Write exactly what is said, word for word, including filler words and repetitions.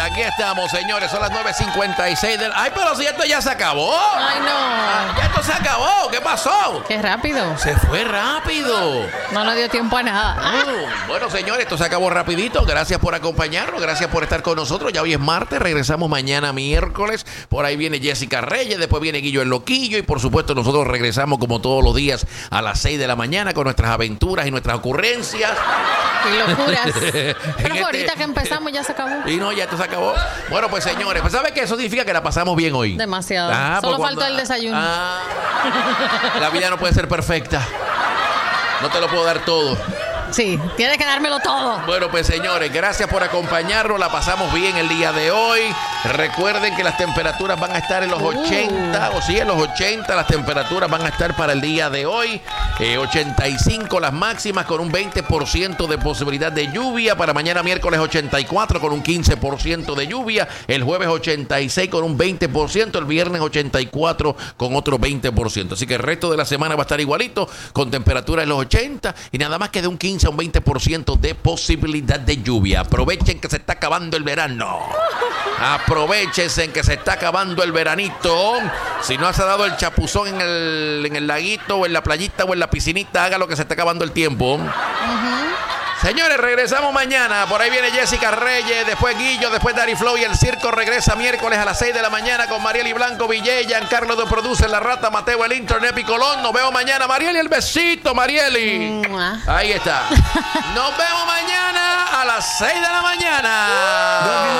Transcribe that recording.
Aquí estamos, señores. Son las nueve cincuenta y seis del... Ay, pero si esto ya se acabó. Ay, no. Ah, ya esto se acabó. ¿Qué pasó? Qué rápido. Se fue rápido. No nos dio tiempo a nada. Oh, bueno, señores, esto se acabó rapidito. Gracias por acompañarnos. Gracias por estar con nosotros. Ya hoy es martes. Regresamos mañana miércoles. Por ahí viene Jessica Reyes. Después viene Guillo el Loquillo. Y por supuesto nosotros regresamos como todos los días a las seis de la mañana con nuestras aventuras y nuestras ocurrencias. Y locuras. En Pero este- ahorita que empezamos ya se acabó. Y no, ya esto se acabó. Bueno, pues señores, pues ¿sabe qué? Eso significa que la pasamos bien hoy. Demasiado. Ah, Solo pues faltó cuando- el desayuno. Ah, la vida no puede ser perfecta. No te lo puedo dar todo. Sí, tienes que dármelo todo. Bueno, pues señores, gracias por acompañarnos. La pasamos bien el día de hoy. Recuerden que las temperaturas van a estar en los Uh. ochenta, o sí, en los ochenta las temperaturas van a estar para el día de hoy. Eh, ochenta y cinco las máximas con un veinte por ciento de posibilidad de lluvia. Para mañana miércoles ochenta y cuatro con un quince por ciento de lluvia. El jueves ochenta y seis con un veinte por ciento. El viernes ochenta y cuatro con otro veinte por ciento. Así que el resto de la semana va a estar igualito con temperaturas en los ochenta y nada más que de un quince a un veinte por ciento de posibilidad de lluvia. Aprovechen que se está acabando el verano. Aprovechense en que se está acabando el veranito. Si no has dado el chapuzón en el, en el laguito o en la playita o en la piscinita, haga lo que se está acabando el tiempo. Uh-huh. Señores, regresamos mañana. Por ahí viene Jessica Reyes, después Guillo, después Dari Flow y el circo regresa miércoles a las seis de la mañana con Marieli Blanco, Villé, Giancarlo de Produce, La Rata, Mateo, el Internet y Colón. Nos vemos mañana. Marieli, el besito, Marieli. Mua. Ahí está. Nos vemos mañana a las seis de la mañana.